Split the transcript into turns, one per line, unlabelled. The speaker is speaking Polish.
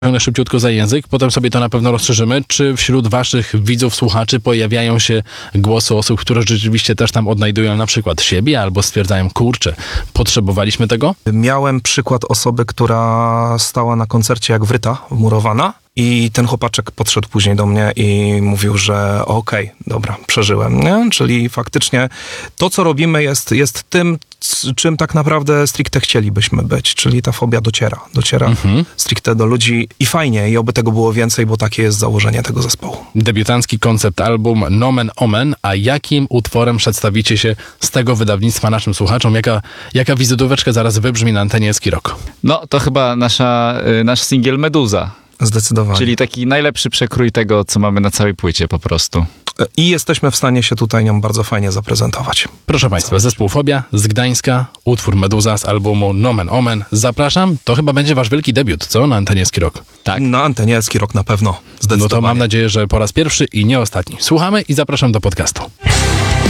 szybciutko za język, potem sobie to na pewno rozszerzymy. Czy wśród waszych widzów, słuchaczy pojawiają się głosy osób, które rzeczywiście też tam odnajdują na przykład siebie albo stwierdzają, kurczę, potrzebowaliśmy tego?
Miałem przykład osoby, która stała na koncercie jak wryta, wmurowana. I ten chłopaczek podszedł później do mnie i mówił, że okej, dobra, przeżyłem, nie? Czyli faktycznie to, co robimy jest tym, czym tak naprawdę stricte chcielibyśmy być, czyli ta fobia dociera stricte do ludzi i fajnie, i oby tego było więcej, bo takie jest założenie tego zespołu.
Debiutancki koncept album Nomen Omen, a jakim utworem przedstawicie się z tego wydawnictwa naszym słuchaczom? Jaka wizytóweczka zaraz wybrzmi na antenie Ski-Rock?
No, to chyba nasz singiel Meduza.
Zdecydowanie.
Czyli taki najlepszy przekrój tego, co mamy na całej płycie po prostu.
I jesteśmy w stanie się tutaj nią bardzo fajnie zaprezentować.
Proszę Państwa, zespół Fobia z Gdańska, utwór Meduza z albumu Nomen Omen. Zapraszam, to chyba będzie wasz wielki debiut, co? Na antenie Ski-Rock.
Tak. Na antenie Ski-Rock na pewno. Zdecydowanie.
No to mam nadzieję, że po raz pierwszy i nie ostatni. Słuchamy i zapraszam do podcastu.